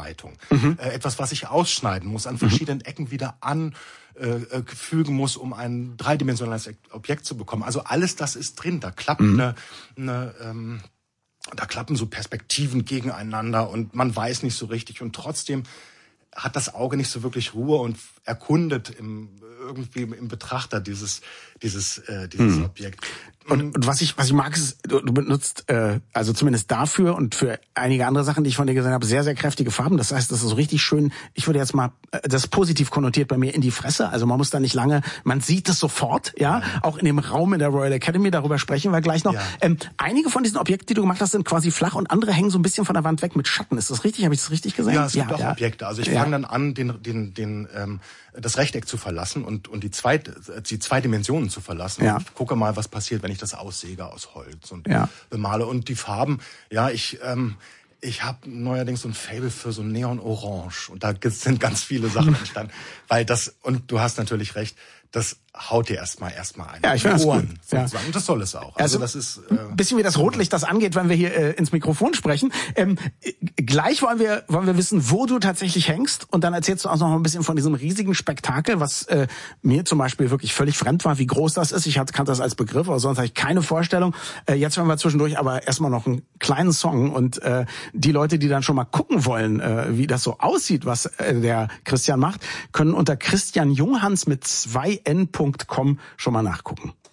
Bearbeitung. Etwas, was ich ausschneiden muss, an verschiedenen Ecken wieder fügen muss, um ein dreidimensionales Objekt zu bekommen. Also alles das ist drin. Da klappt da klappen so Perspektiven gegeneinander und man weiß nicht so richtig und trotzdem hat das Auge nicht so wirklich Ruhe und erkundet irgendwie im Betrachter dieses Objekt. Und was ich mag, ist, du benutzt also zumindest dafür und für einige andere Sachen, die ich von dir gesehen habe, sehr, sehr kräftige Farben. Das heißt, das ist so richtig schön, ich würde jetzt mal, das ist positiv konnotiert bei mir, in die Fresse. Also man muss da nicht lange, man sieht es sofort, ja, auch in dem Raum in der Royal Academy, darüber sprechen wir gleich noch. Ja. Einige von diesen Objekten, die du gemacht hast, sind quasi flach und andere hängen so ein bisschen von der Wand weg mit Schatten. Ist das richtig? Habe ich das richtig gesagt? Ja, es gibt auch Objekte. Also ich fange dann an, das Rechteck zu verlassen und die zwei Dimensionen zu verlassen. Ja. Und gucke mal, was passiert, wenn ich das aussäge aus Holz und bemale. Und die Farben, ich habe neuerdings so ein Faible für so Neon-Orange. Und da sind ganz viele Sachen entstanden. Weil und du hast natürlich recht, das haut dir erstmal ein. Ja, ich finde das gut. Ja. Und das soll es auch. Also das ist ein bisschen wie das Rotlicht das angeht, wenn wir hier ins Mikrofon sprechen. Gleich wollen wir wissen, wo du tatsächlich hängst, und dann erzählst du auch noch ein bisschen von diesem riesigen Spektakel, was mir zum Beispiel wirklich völlig fremd war, wie groß das ist. Ich kannte das als Begriff, aber sonst habe ich keine Vorstellung. Jetzt hören wir zwischendurch aber erstmal noch einen kleinen Song, und die Leute, die dann schon mal gucken wollen, wie das so aussieht, was der Christian macht, können unter Christian Junghans mit 2n.com schon mal nachgucken.